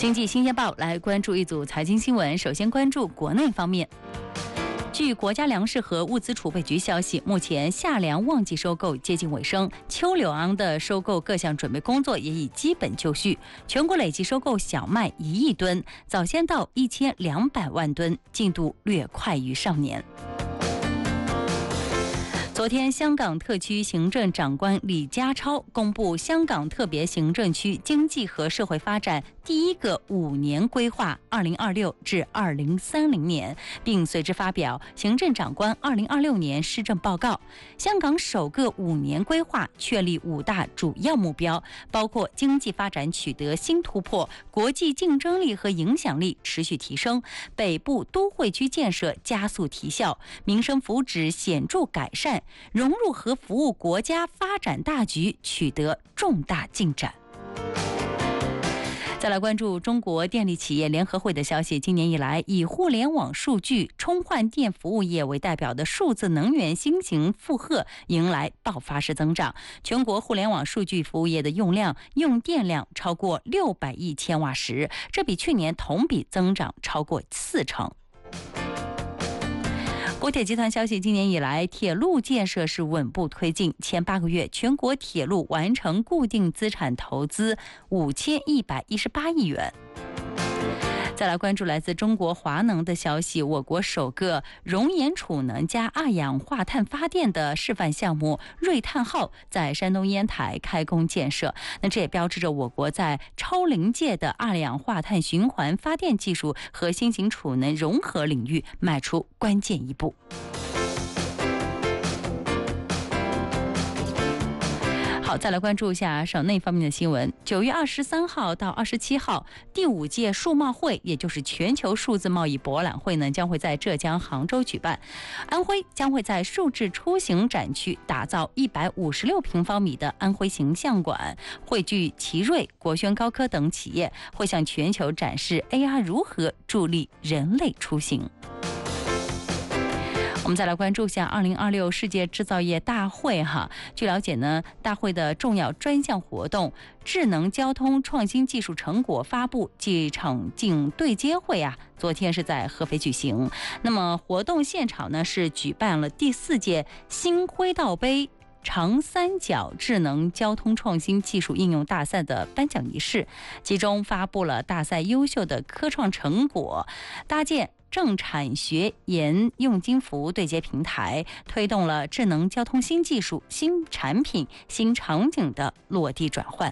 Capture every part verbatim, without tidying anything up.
经济新鲜报来关注一组财经新闻，首先关注国内方面。据国家粮食和物资储备局消息，目前夏粮旺季收购接近尾声，秋柳昂的收购各项准备工作也已基本就绪。全国累计收购小麦一亿吨，早先到一千两百万吨，进度略快于上年。昨天，香港特区行政长官李家超公布香港特别行政区经济和社会发展第一个五年规划（二零二六至二零三零年），并随之发表行政长官二零二六年施政报告。香港首个五年规划确立五大主要目标，包括经济发展取得新突破，国际竞争力和影响力持续提升，北部都会区建设加速提效，民生福祉显著改善，融入和服务国家发展大局取得重大进展。再来关注中国电力企业联合会的消息，今年以来，以互联网数据、充换电服务业为代表的数字能源新型负荷迎来爆发式增长。全国互联网数据服务业的用量、用电量超过六百亿千瓦时，这比去年同比增长超过四成。国铁集团消息，今年以来铁路建设是稳步推进，前八个月全国铁路完成固定资产投资五千一百一十八亿元。再来关注来自中国华能的消息，我国首个熔岩储能加二氧化碳发电的示范项目瑞碳号在山东烟台开工建设，那这也标志着我国在超临界的二氧化碳循环发电技术和新型储能融合领域迈出关键一步。好，再来关注一下省内方面的新闻。九月二十三号到二十七号，第五届数贸会，也就是全球数字贸易博览会呢，将会在浙江杭州举办。安徽将会在数字出行展区打造一百五十六平方米的安徽形象馆，汇聚奇瑞、国轩高科等企业，会向全球展示 A R 如何助力人类出行。我们再来关注一下二零二六世界制造业大会哈。据了解呢，大会的重要专项活动智能交通创新技术成果发布暨场景对接会啊，昨天是在合肥举行。那么活动现场呢是举办了第四届新辉道杯长三角智能交通创新技术应用大赛的颁奖仪式，其中发布了大赛优秀的科创成果，搭建正产学研用金服对接平台，推动了智能交通新技术、新产品、新场景的落地转换。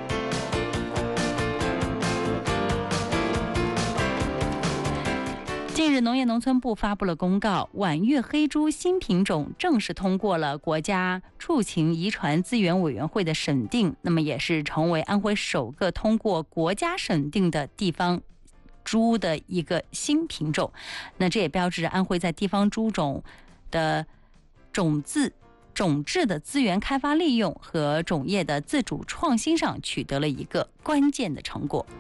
近日，农业农村部发布了公告，皖粤黑猪新品种正式通过了国家畜禽遗传资源委员会的审定，那么也是成为安徽首个通过国家审定的地方猪的一个新品种。那这也标志着安徽在地方猪种的种子种质的资源开发利用和种业的自主创新上取得了一个关键的成果。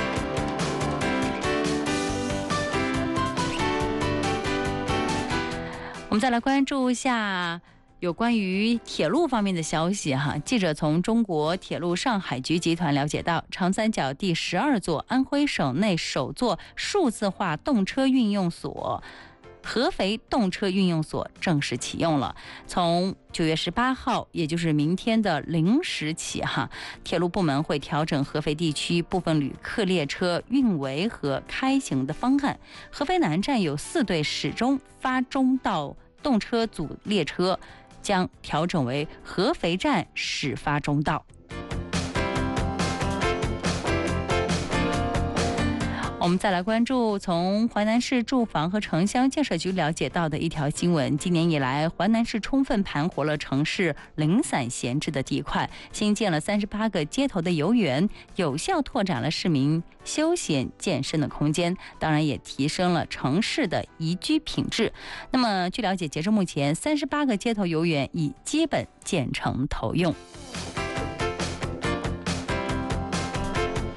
我们再来关注一下有关于铁路方面的消息哈。记者从中国铁路上海局集团了解到，长三角第十二座安徽省内首座数字化动车运用所合肥动车运用所正式启用了。从九月十八号，也就是明天的零时起哈，铁路部门会调整合肥地区部分旅客列车运维和开行的方案。合肥南站有四对始终发中到动车组列车将调整为合肥站始发中道。我们再来关注从淮南市住房和城乡建设局了解到的一条新闻。今年以来，淮南市充分盘活了城市零散闲置的地块，新建了三十八个街头的游园，有效拓展了市民休闲健身的空间，当然也提升了城市的宜居品质。那么据了解，截至目前，三十八个街头游园已基本建成投用。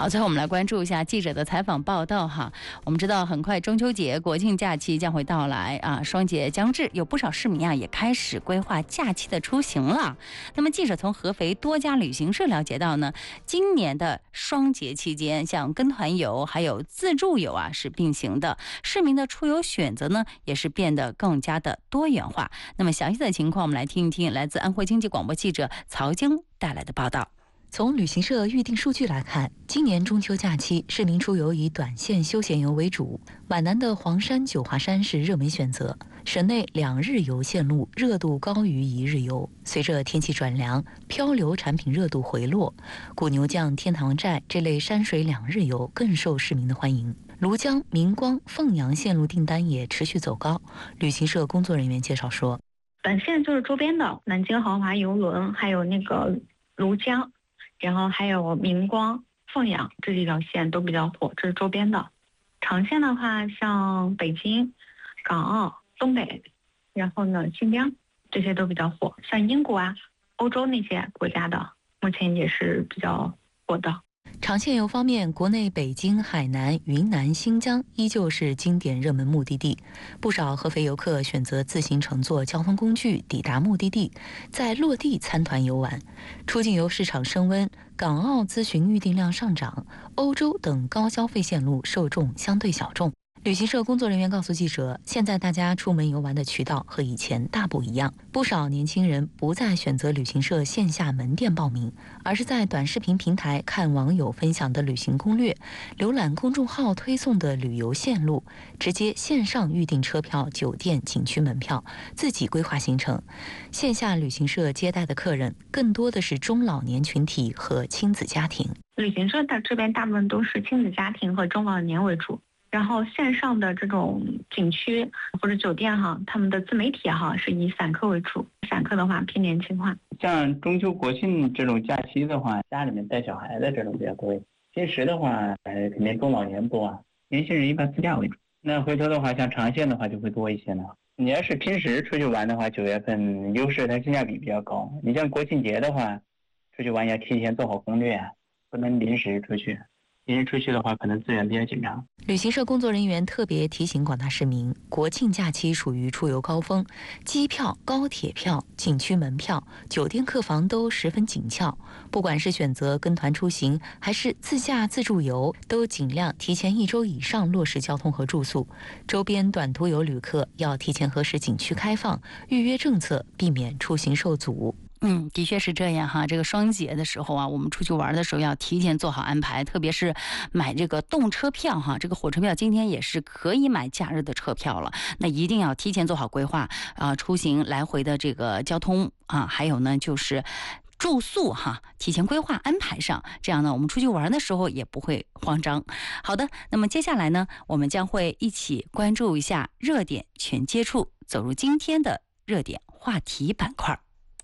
好，最后我们来关注一下记者的采访报道哈。我们知道，很快中秋节、国庆假期将会到来啊，双节将至，有不少市民啊也开始规划假期的出行了。那么，记者从合肥多家旅行社了解到呢，今年的双节期间，像跟团游还有自助游啊是并行的，市民的出游选择呢也是变得更加的多元化。那么，详细的情况我们来听一听来自安徽经济广播记者曹晶带来的报道。 从旅行社预订数据来看，今年中秋假期市民出游以短线休闲游为主，皖南的黄山、九华山是热门选择。省内两日游线路热度高于一日游，随着天气转凉，漂流产品热度回落，古牛降、天堂寨这类山水两日游更受市民的欢迎。庐江、明光、凤阳线路订单也持续走高。旅行社工作人员介绍说， 短线就是周边的南京豪华游轮，还有那个庐江，然后还有明光、凤阳这几条线都比较火，这是周边的。长线的话，像北京、港澳、东北，然后呢新疆这些都比较火，像英国啊、欧洲那些国家的，目前也是比较火的。 长线游方面，国内北京、海南、云南、新疆依旧是经典热门目的地，不少合肥游客选择自行乘坐交通工具抵达目的地，在落地参团游玩。出境游市场升温，港澳咨询预订量上涨，欧洲等高消费线路受众相对小众。旅行社工作人员告诉记者，现在大家出门游玩的渠道和以前大不一样，不少年轻人不再选择旅行社线下门店报名，而是在短视频平台看网友分享的旅行攻略，浏览公众号推送的旅游线路，直接线上预订车票、酒店、景区门票，自己规划行程。线下旅行社接待的客人更多的是中老年群体和亲子家庭。 旅行社的这边大部分都是亲子家庭和中老年为主。然后线上的这种景区或者酒店哈，他们的自媒体哈是以散客为主，散客的话偏年轻化。 像中秋国庆这种假期的话，家里面带小孩的这种比较多。平时的话，呃，肯定中老年多啊，年轻人一般自驾为主。那回头的话，像长线的话就会多一些了。你要是平时出去玩的话，九月份优势它性价比比较高。你像国庆节的话，出去玩要提前做好攻略，不能临时出去。临时出去的话，可能资源比较紧张。 旅行社工作人员特别提醒广大市民，国庆假期属于出游高峰，机票、高铁票、景区门票、酒店客房都十分紧俏。不管是选择跟团出行，还是自驾自助游，都尽量提前一周以上落实交通和住宿。周边短途游旅客要提前核实景区开放、预约政策，避免出行受阻。 嗯，的确是这样哈。这个双节的时候啊，我们出去玩的时候要提前做好安排，特别是买这个动车票哈。这个火车票今天也是可以买假日的车票了，那一定要提前做好规划啊，出行来回的这个交通啊，还有呢就是住宿哈，提前规划安排上，这样呢我们出去玩的时候也不会慌张。好的，那么接下来呢，我们将会一起关注一下热点全接触，走入今天的热点话题板块。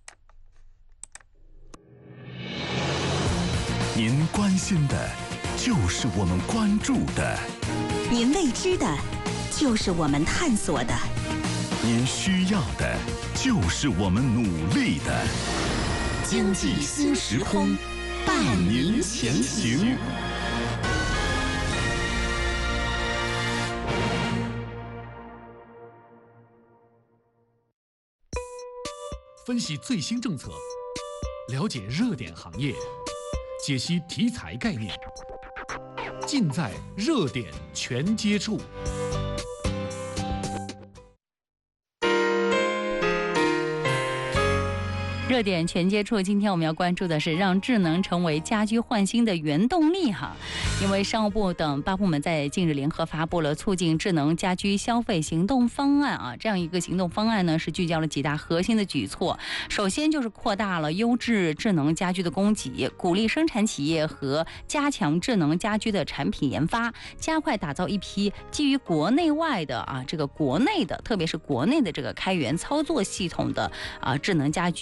您关心的，就是我们关注的； 您未知的，就是我们探索的； 您需要的，就是我们努力的。 经济新时空，伴您前行。 分析最新政策，了解热点行业，解析题材概念，尽在热点全接触。 热点全接触，今天我们要关注的是让智能成为家居换新的原动力哈。因为商务部等八部门在近日联合发布了促进智能家居消费行动方案啊，这样一个行动方案呢是聚焦了几大核心的举措。首先就是扩大了优质智能家居的供给，鼓励生产企业和加强智能家居的产品研发，加快打造一批基于国内外的啊这个国内的，特别是国内的这个开源操作系统的啊智能家居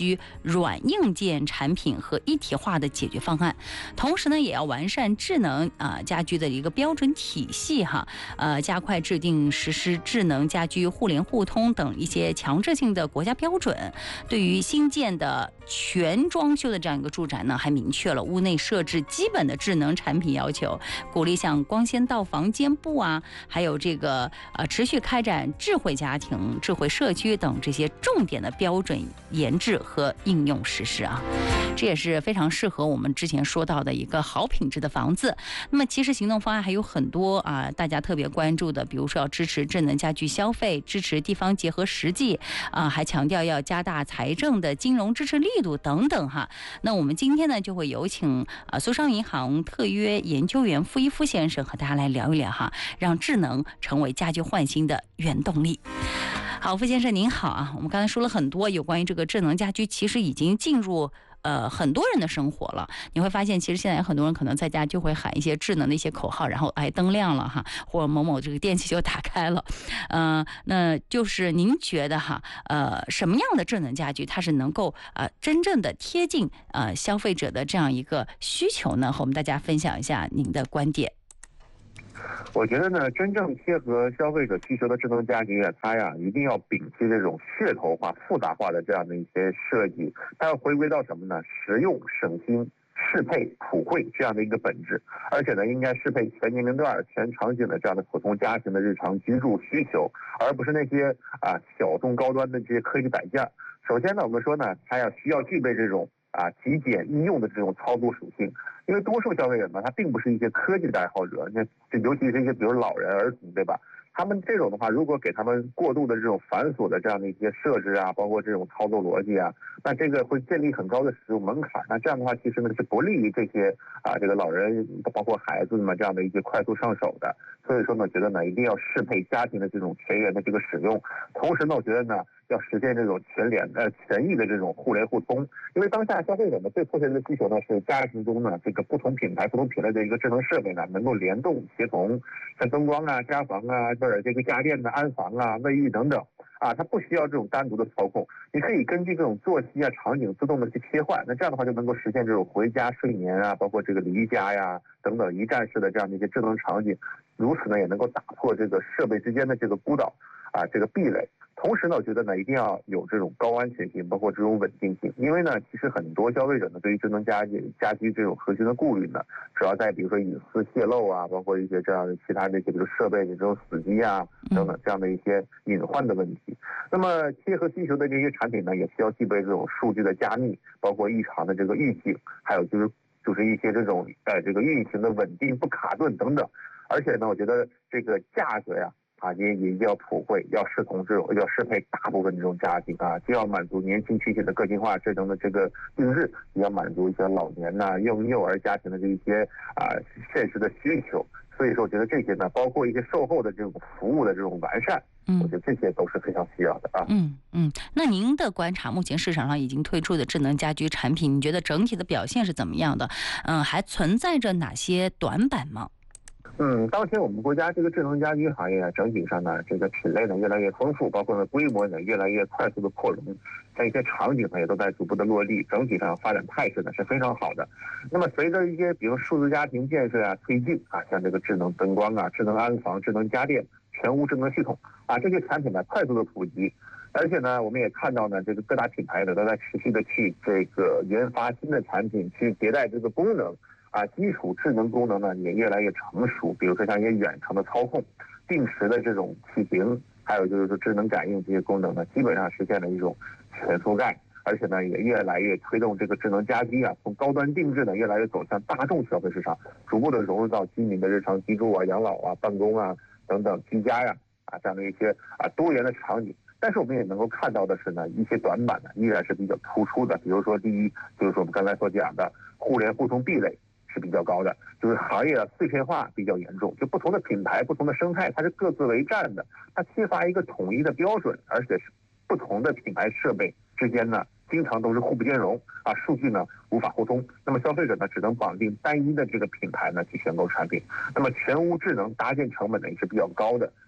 软硬件产品和一体化的解决方案。同时呢，也要完善智能啊、呃、家居的一个标准体系哈，呃，加快制定实施智能家居互联互通等一些强制性的国家标准。对于新建的全装修的这样一个住宅呢，还明确了屋内设置基本的智能产品要求，鼓励像光纤到房间部啊，还有这个呃持续开展智慧家庭、智慧社区等这些重点的标准研制和应用实施啊。这也是非常适合我们之前说到的一个好品质的房子。那么其实行动方案还有很多啊，大家特别关注的，比如说要支持智能家居消费，支持地方结合实际啊，还强调要加大财政的金融支持力度等等哈。那我们今天呢，就会有请啊苏商银行特约研究员傅一夫先生和大家来聊一聊哈，让智能成为家居焕新的原动力。好，傅先生您好啊，我们刚才说了很多有关于这个智能家居，其实已经进入呃很多人的生活了。你会发现，其实现在很多人可能在家就会喊一些智能的一些口号，然后哎灯亮了哈，或者某某这个电器就打开了。呃，那就是您觉得哈，呃，什么样的智能家居它是能够呃真正的贴近呃消费者的这样一个需求呢？和我们大家分享一下您的观点。 我觉得呢，真正贴合消费者需求的智能家居啊，它呀一定要摒弃这种噱头化、复杂化的这样的一些设计，它要回归到什么呢？实用、省心、适配、普惠这样的一个本质，而且呢，应该适配全年龄段、全场景的这样的普通家庭的日常居住需求，而不是那些啊小众高端的这些科技摆件。首先呢，我们说呢，它要需要具备这种啊极简易用的这种操作属性。因为多数消费者呢，他并不是一些科技的爱好者，那尤其是一些比如老人、儿童，对吧？他们这种的话，如果给他们过度的这种繁琐的这样的一些设置啊，包括这种操作逻辑啊，那这个会建立很高的使用门槛。那这样的话，其实呢是不利于这些啊这个老人包括孩子们这样的一些快速上手的。所以说呢，觉得呢一定要适配家庭的这种全员的这个使用。同时呢，我觉得呢要实现这种全联呃全域的这种互联互通。因为当下消费者呢最迫切的需求呢是家庭中呢这个不同品牌、不同品类的一个智能设备呢能够联动协同，像灯光啊、家防啊、或者这个家电的安防啊、卫浴等等啊，它不需要这种单独的操控，你可以根据这种作息啊、场景自动的去切换。那这样的话就能够实现这种回家睡眠啊，包括这个离家呀等等一站式的这样的一些智能场景。如此呢，也能够打破这个设备之间的这个孤岛啊，这个壁垒。同时呢，我觉得呢，一定要有这种高安全性，包括这种稳定性。因为呢，其实很多消费者呢，对于智能家居家居这种核心的顾虑呢，主要在比如说隐私泄露啊，包括一些这样的其他的一些比如设备的这种死机啊等等这样的一些隐患的问题。那么贴合需求的这些产品呢，也需要具备这种数据的加密，包括异常的这个预警，还有就是就是一些这种呃这个运行的稳定不卡顿等等。而且呢，我觉得这个价格呀，啊，也也要普惠，要适同这种，要适配大部分这种家庭啊，既要满足年轻群体的个性化智能的这个定制，也要满足一些老年呐、幼幼儿家庭的这一些啊现实的需求。所以说，我觉得这些呢，包括一些售后的这种服务的这种完善，嗯，我觉得这些都是非常需要的啊。 嗯嗯，那您的观察，目前市场上已经推出的智能家居产品，你觉得整体的表现是怎么样的？嗯，还存在着哪些短板吗？ 嗯，当前我们国家这个智能家居行业啊，整体上呢，这个品类呢越来越丰富，包括呢规模呢越来越快速的扩容，像一些场景呢也都在逐步的落地，整体上发展态势呢是非常好的。那么随着一些比如数字家庭建设啊推进啊，像这个智能灯光啊、智能安防、智能家电、全屋智能系统啊这些产品呢快速的普及，而且呢我们也看到呢这个各大品牌呢都在持续的去这个研发新的产品，去迭代这个功能。啊，基础智能功能呢也越来越成熟，比如说像一些远程的操控、定时的这种启停，还有就是说智能感应这些功能呢，基本上实现了一种全覆盖，而且呢也越来越推动这个智能家居啊，从高端定制呢越来越走向大众消费市场，逐步的融入到居民的日常居住啊、养老啊、办公啊等等居家呀 啊, 啊这样的一些啊多元的场景。但是我们也能够看到的是呢，一些短板呢依然是比较突出的，比如说第一就是说我们刚才所讲的互联互通壁垒是比较高的，就是行业的碎片化比较严重，就不同的品牌、不同的生态，它是各自为战的，它缺乏一个统一的标准，而且是不同的品牌设备之间呢，经常都是互不兼容啊，数据呢无法互通，那么消费者呢只能绑定单一的这个品牌呢去选购产品，那么全屋智能搭建成本呢也是比较高的，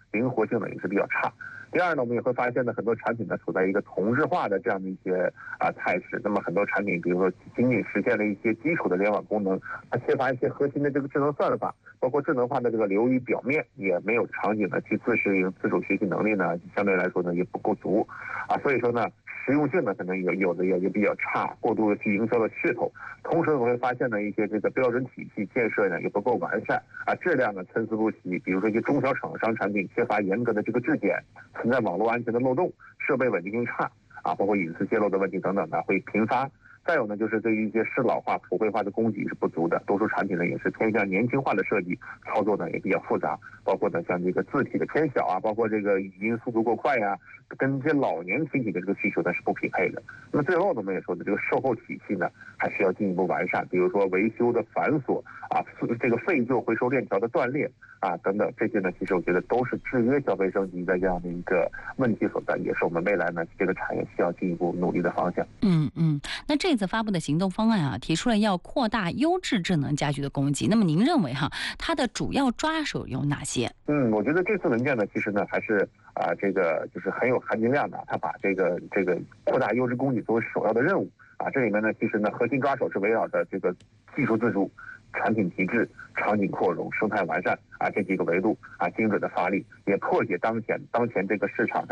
灵活性呢也是比较差。第二呢，我们也会发现呢，很多产品呢处在一个同质化的这样的一些啊态势。那么很多产品，比如说仅仅实现了一些基础的联网功能，它缺乏一些核心的这个智能算法，包括智能化的这个流于表面，也没有场景呢去自适应、自主学习能力呢，相对来说呢也不够足啊。所以说呢，实用性呢可能有有的也也比较差，过度的去营销的噱头。同时我会发现呢，一些这个标准体系建设呢也不够完善啊，质量呢参差不齐。比如说一些中小厂商产品缺乏严格的这个质检，存在网络安全的漏洞，设备稳定性差啊，包括隐私泄露的问题等等呢会频发。再有呢，就是对于一些适老化、普惠化的供给是不足的，多数产品呢也是偏向年轻化的设计，操作呢也比较复杂，包括呢像这个字体的偏小啊，包括这个语音速度过快呀、啊，跟这些老年群体的这个需求呢是不匹配的。那么最后呢，我们也说的这个售后体系呢还需要进一步完善，比如说维修的繁琐啊，这个废旧回收链条的断裂啊等等，这些呢其实我觉得都是制约消费升级的这样的一个问题所在，也是我们未来呢这个产业需要进一步努力的方向。 嗯嗯，那这次发布的行动方案啊，提出了要扩大优质智能家居的供给。那么您认为哈，它的主要抓手有哪些？ 嗯，我觉得这次文件呢，其实呢还是啊、呃、这个就是很有含金量的，它把这个这个扩大优质供给作为首要的任务啊。这里面呢，其实呢核心抓手是围绕着这个技术自主、产品提质、场景扩容、生态完善啊这几个维度啊，精准的发力，也破解当前当前这个市场上